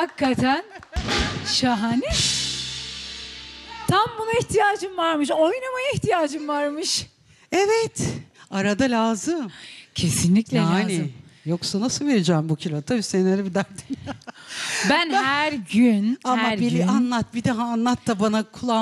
Hakikaten şahane. Tam buna ihtiyacım varmış. Oynamaya ihtiyacım varmış. Evet. Arada lazım. Kesinlikle Yani. lazım. Yoksa nasıl vereceğim bu kilo? Tabii senin öyle bir derdin. Ben her gün, Ama her biri gün anlat, bir daha anlat da bana kulağım